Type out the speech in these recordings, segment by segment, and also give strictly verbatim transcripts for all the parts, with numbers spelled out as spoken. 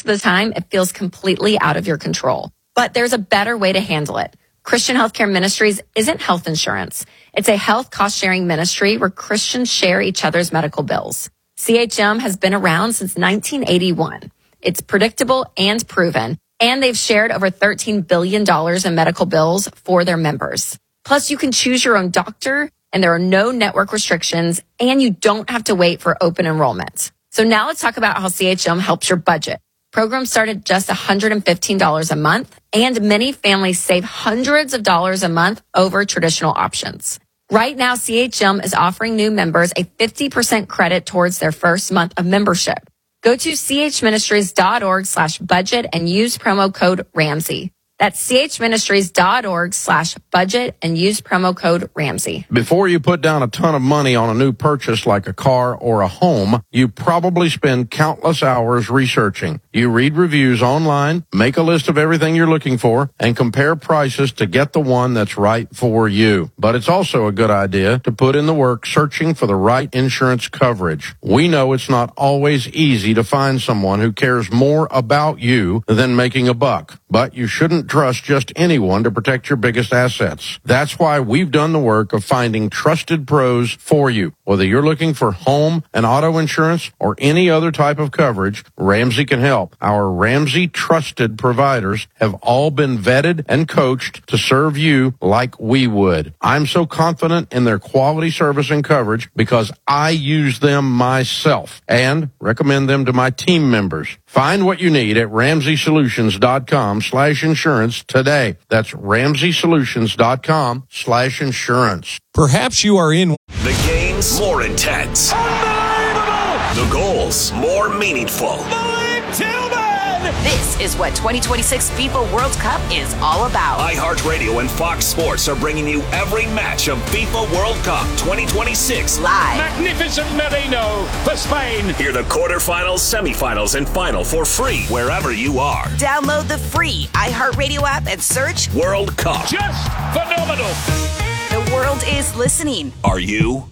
most of the time, it feels completely out of your control. But there's a better way to handle it. Christian Healthcare Ministries isn't health insurance. It's a health cost-sharing ministry where Christians share each other's medical bills. C H M has been around since nineteen eighty-one. It's predictable and proven, and they've shared over thirteen billion dollars in medical bills for their members. Plus, you can choose your own doctor, and there are no network restrictions, and you don't have to wait for open enrollment. So now let's talk about how C H M helps your budget. Programs start at just one hundred fifteen dollars a month, and many families save hundreds of dollars a month over traditional options. Right now, C H M is offering new members a fifty percent credit towards their first month of membership. Go to chministries.org slash budget and use promo code Ramsey. That's chministries.org slash budget and use promo code Ramsey. Before you put down a ton of money on a new purchase like a car or a home, you probably spend countless hours researching. You read reviews online, make a list of everything you're looking for, and compare prices to get the one that's right for you. But it's also a good idea to put in the work searching for the right insurance coverage. We know it's not always easy to find someone who cares more about you than making a buck, but you shouldn't trust just anyone to protect your biggest assets. That's why we've done the work of finding trusted pros for you. Whether you're looking for home and auto insurance or any other type of coverage, Ramsey can help. Our Ramsey trusted providers have all been vetted and coached to serve you like we would. I'm so confident in their quality service and coverage because I use them myself and recommend them to my team members. Find what you need at ramseysolutions.com slash insurance today. That's ramseysolutions.com slash insurance. Perhaps you are in the games more intense. Unbelievable! The goals more meaningful. Malik Tillman! This is what twenty twenty-six FIFA World Cup is all about. iHeartRadio and Fox Sports are bringing you every match of FIFA World Cup twenty twenty-six live. Magnificent Merino for Spain. Hear the quarterfinals, semifinals, and final for free wherever you are. Download the free iHeartRadio app and search World Cup. Just phenomenal. The world is listening. Are you?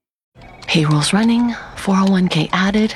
Payroll's running, four oh one k added.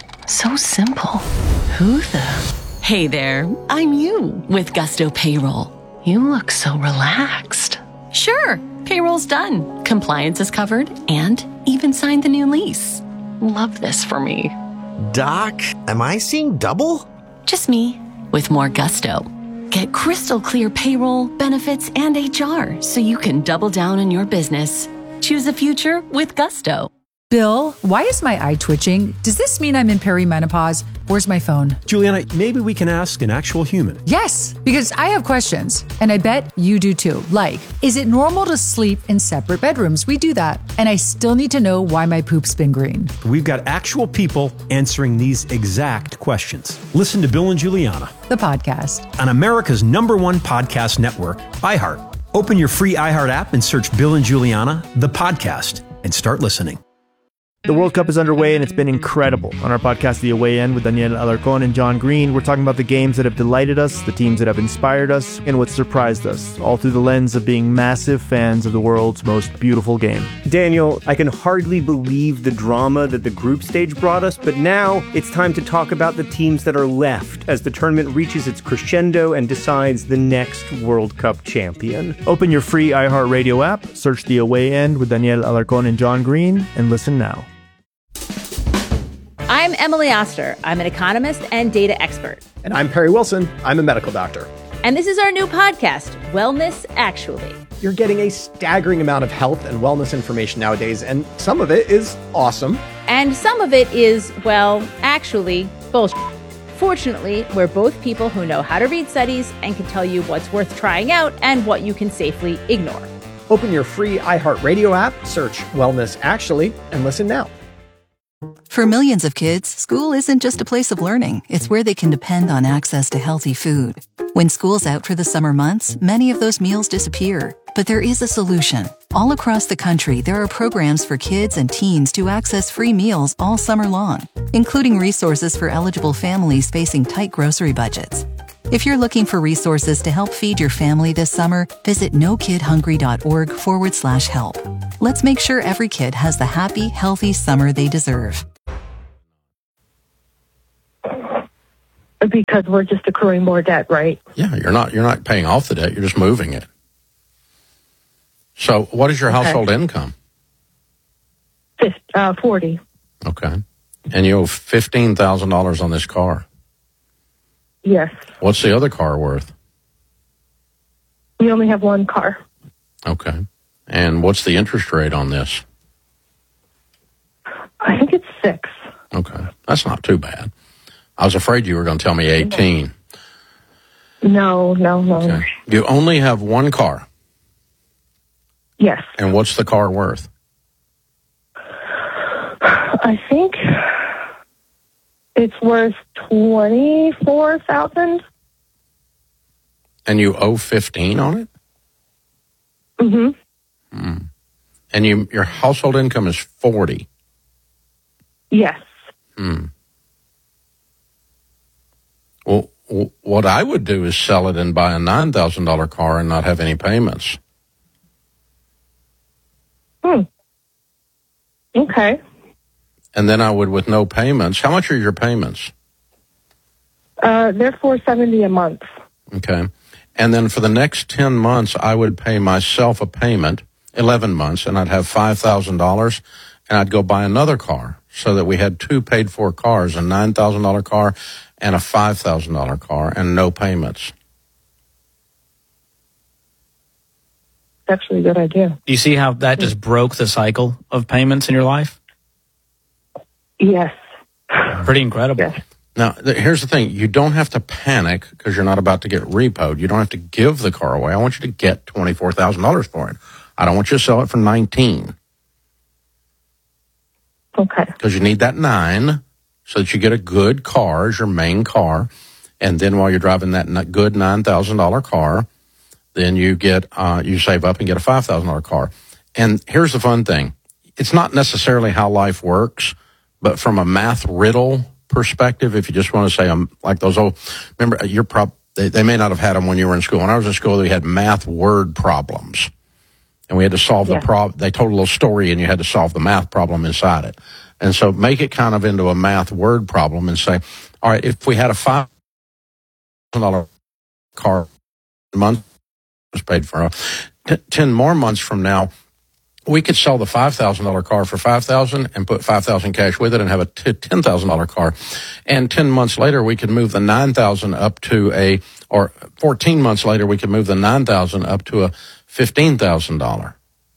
So simple. Who the... Hey there, I'm you with Gusto Payroll. You look so relaxed. Sure, payroll's done. Compliance is covered and even signed the new lease. Love this for me. Doc, am I seeing double? Just me with more gusto. Get crystal clear payroll, benefits, and H R so you can double down on your business. Choose the future with Gusto. Bill, why is my eye twitching? Does this mean I'm in perimenopause? Where's my phone? Juliana, maybe we can ask an actual human. Yes, because I have questions, and I bet you do too. Like, is it normal to sleep in separate bedrooms? We do that. And I still need to know why my poop's been green. We've got actual people answering these exact questions. Listen to Bill and Juliana, the podcast, on America's number one podcast network, iHeart. Open your free iHeart app and search Bill and Juliana, the podcast, and start listening. The World Cup is underway, and it's been incredible. On our podcast, The Away End, with Daniel Alarcón and John Green, we're talking about the games that have delighted us, the teams that have inspired us, and what surprised us, all through the lens of being massive fans of the world's most beautiful game. Daniel, I can hardly believe the drama that the group stage brought us, but now it's time to talk about the teams that are left as the tournament reaches its crescendo and decides the next World Cup champion. Open your free iHeartRadio app, search The Away End with Daniel Alarcón and John Green, and listen now. I'm Emily Oster. I'm an economist and data expert. And I'm Perry Wilson. I'm a medical doctor. And this is our new podcast, Wellness Actually. You're getting a staggering amount of health and wellness information nowadays, and some of it is awesome. And some of it is, well, actually, bullshit. Fortunately, we're both people who know how to read studies and can tell you what's worth trying out and what you can safely ignore. Open your free iHeartRadio app, search Wellness Actually, and listen now. For millions of kids, school isn't just a place of learning. It's where they can depend on access to healthy food. When school's out for the summer months, many of those meals disappear. But there is a solution. All across the country, there are programs for kids and teens to access free meals all summer long, including resources for eligible families facing tight grocery budgets. If you're looking for resources to help feed your family this summer, visit nokidhungry.org forward slash help. Let's make sure every kid has the happy, healthy summer they deserve. Because we're just accruing more debt, right? Yeah, you're not you're not paying off the debt. You're just moving it. So, what is your Okay. household income? Fif- uh, forty. Okay, and you owe fifteen thousand dollars on this car. Yes. What's the other car worth? We only have one car. Okay, and what's the interest rate on this? I think it's six. Okay, that's not too bad. I was afraid you were going to tell me eighteen. No, no, no. Okay. You only have one car. Yes. And what's the car worth? I think it's worth twenty-four thousand. And you owe fifteen on it? Mm-hmm. Mm. And you your household income is forty. Yes. Hmm. Well, w- what I would do is sell it and buy a nine thousand dollars car and not have any payments. Hmm. Okay. And then I would with no payments. How much are your payments? Uh, they're four seventy a month. Okay. And then for the next ten months, I would pay myself a payment, eleven months, and I'd have five thousand dollars, and I'd go buy another car so that we had two paid-for cars, a nine thousand dollars car and a five thousand dollars car, and no payments. It's actually a good idea. Do you see how that just broke the cycle of payments in your life? Yes. Pretty incredible. Yes. Now, th- here's the thing. You don't have to panic because you're not about to get repoed. You don't have to give the car away. I want you to get twenty-four thousand dollars for it. I don't want you to sell it for nineteen. Okay. Because you need that nine so that you get a good car as your main car. And then while you're driving that n- good nine thousand dollars car, then you get, uh, you save up and get a five thousand dollars car. And here's the fun thing. It's not necessarily how life works, but from a math riddle perspective, if you just want to say, um, like those old, remember, you're prob, they, they may not have had them when you were in school. When I was in school, we had math word problems. And we had to solve Yeah. the problem. They told a little story and you had to solve the math problem inside it. And so make it kind of into a math word problem and say, all right, if we had a five thousand dollars car a month was paid for, uh, t- ten more months from now, we could sell the five thousand dollars car for five thousand dollars and put five thousand dollars cash with it and have a t- ten thousand dollars car. And ten months later, we could move the nine thousand dollars up to a, or fourteen months later, we could move the nine thousand dollars up to a fifteen thousand dollars.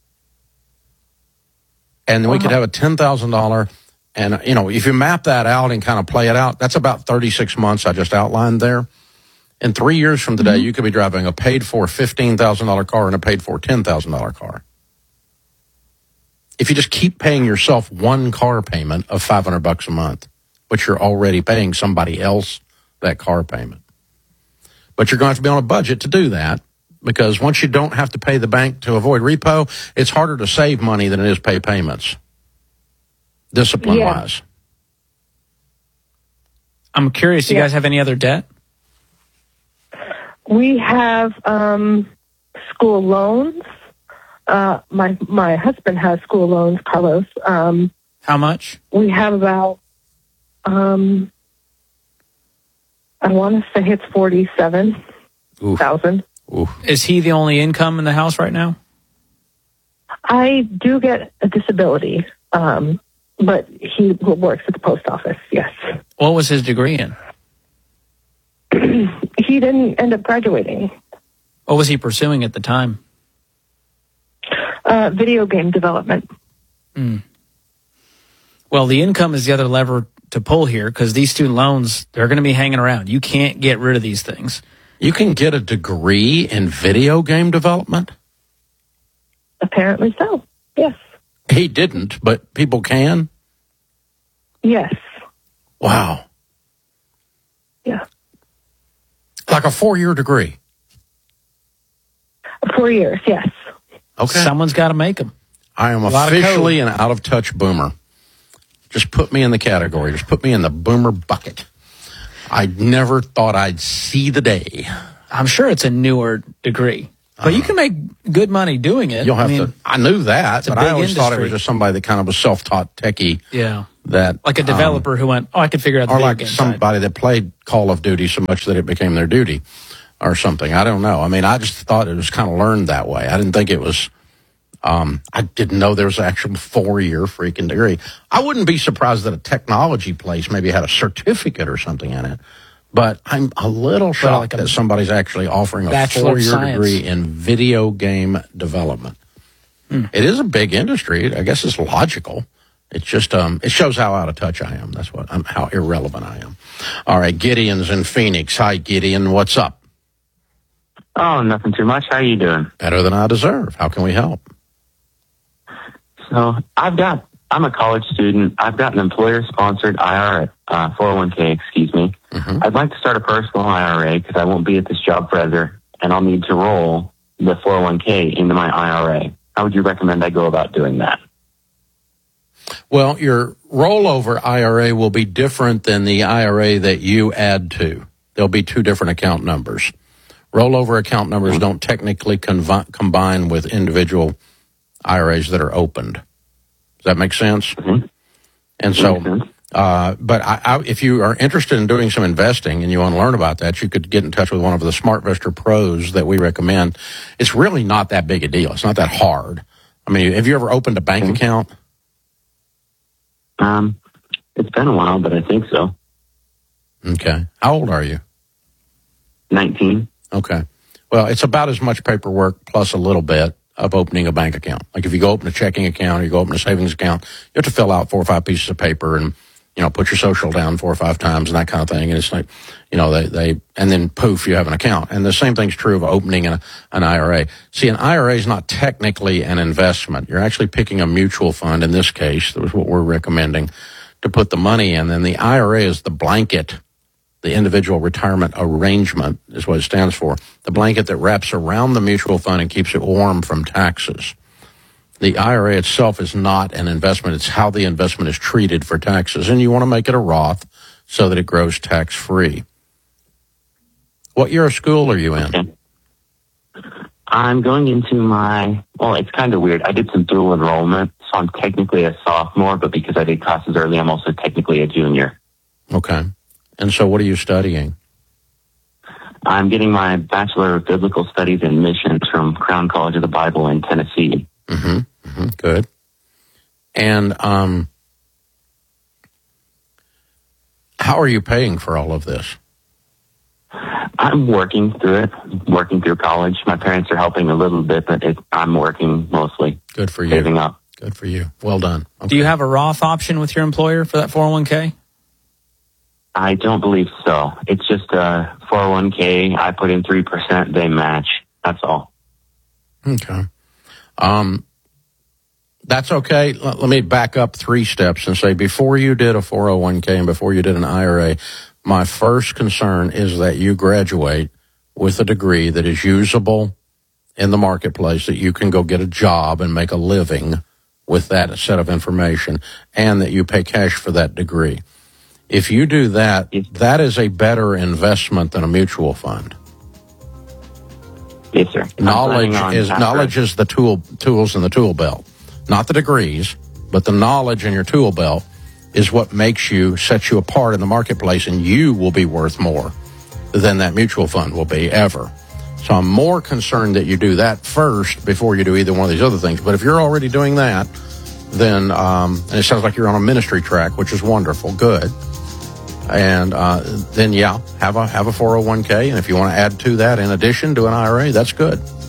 And then we could have a ten thousand dollars. And, you know, if you map that out and kind of play it out, that's about thirty-six months I just outlined there. In three years from today, mm-hmm. you could be driving a paid-for fifteen thousand dollars car and a paid-for ten thousand dollars car. If you just keep paying yourself one car payment of five hundred bucks a month, but you're already paying somebody else that car payment. But you're going to have to be on a budget to do that, because once you don't have to pay the bank to avoid repo, it's harder to save money than it is pay payments, discipline-wise. Yeah. I'm curious, do you Yeah. guys have any other debt? We have um, school loans. Uh, my my husband has school loans, Carlos. Um, How much? we have about, um, I want to say it's forty-seven thousand. Is he the only income in the house right now? I do get a disability, um, but he works at the post office, yes. What was his degree in? He didn't end up graduating. What was he pursuing at the time? Uh, video game development. Mm. Well, the income is the other lever to pull here, because these student loans, they're going to be hanging around. You can't get rid of these things. You can get a degree in video game development? Apparently so, yes. He didn't, but people can? Yes. Wow. Yeah. Like a four-year degree? Four years, yes. Okay. Someone's got to make them. I am A lot of officially an out-of-touch boomer. Just put me in the category. Just put me in the boomer bucket. I never thought I'd see the day. I'm sure it's a newer degree, but uh, you can make good money doing it. You'll have I mean, to. I knew that, it's a but I big always thought it was industry. just somebody that kind of was self-taught techie. Yeah. that like a developer um, who went, oh, I could figure out the or video like game somebody side. that played Call of Duty so much that it became their duty or something. I don't know. I mean, I just thought it was kind of learned that way. I didn't think it was. Um, I didn't know there was an actual four-year freaking degree. I wouldn't be surprised that a technology place maybe had a certificate or something in it. But I'm a little shocked well, like that somebody's actually offering a four-year degree in video game development. Hmm. It is a big industry. I guess it's logical. It's just um, it shows how out of touch I am. That's what I'm, how irrelevant I am. All right, Gideon's in Phoenix. Hi, Gideon. What's up? Oh, nothing too much. How are you doing? Better than I deserve. How can we help? So I've got. I'm a college student. I've got an employer-sponsored I R A, uh, four oh one k, excuse me. Mm-hmm. I'd like to start a personal I R A because I won't be at this job forever, and I'll need to roll the four oh one k into my I R A. How would you recommend I go about doing that? Well, your rollover I R A will be different than the I R A that you add to. There'll be two different account numbers. Rollover account numbers mm-hmm. don't technically conv- combine with individual I R As that are opened. Does that make sense? Mm-hmm. And so, uh, but I, I, if you are interested in doing some investing and you want to learn about that, you could get in touch with one of the SmartVestor pros that we recommend. It's really not that big a deal. It's not that hard. I mean, have you ever opened a bank mm-hmm. account? Um, it's been a while, but I think so. Okay. How old are you? nineteen. Okay. Well, it's about as much paperwork plus a little bit of opening a bank account. Like if you go open a checking account or you go open a savings account, you have to fill out four or five pieces of paper and, you know, put your social down four or five times and that kind of thing. And it's like, you know, they, they, and then poof, you have an account. And the same thing's true of opening an, an I R A. See, an I R A is not technically an investment. You're actually picking a mutual fund. In this case, that was what we're recommending to put the money in. And the I R A is the blanket. The individual retirement arrangement is what it stands for. The blanket that wraps around the mutual fund and keeps it warm from taxes. The I R A itself is not an investment. It's how the investment is treated for taxes. And you want to make it a Roth so that it grows tax-free. What year of school are you in? Okay. I'm going into my, well, it's kind of weird. I did some dual enrollment, so I'm technically a sophomore, but because I did classes early, I'm also technically a junior. Okay. And so what are you studying? I'm getting my Bachelor of Biblical Studies and Missions from Crown College of the Bible in Tennessee. Mm-hmm. Mm-hmm. Good. And um, how are you paying for all of this? I'm working through it, working through college. My parents are helping a little bit, but it, I'm working mostly. Good for you. Saving up. Good for you. Well done. Okay. Do you have a Roth option with your employer for that four oh one k? I don't believe so. It's just a four oh one k. I put in three percent. They match. That's all. Okay. Um, that's okay. Let, let me back up three steps and say before you did a four oh one k and before you did an I R A, my first concern is that you graduate with a degree that is usable in the marketplace, that you can go get a job and make a living with that set of information, and that you pay cash for that degree. If you do that, that is a better investment than a mutual fund. Yes, sir. Knowledge is knowledge is the tool tools in the tool belt, not the degrees, but the knowledge in your tool belt is what makes you, sets you apart in the marketplace, and you will be worth more than that mutual fund will be ever. So I'm more concerned that you do that first before you do either one of these other things. But if you're already doing that, then um, and it sounds like you're on a ministry track, which is wonderful, good. And uh, then, yeah, have a have a four oh one k. And if you want to add to that in addition to an I R A, that's good.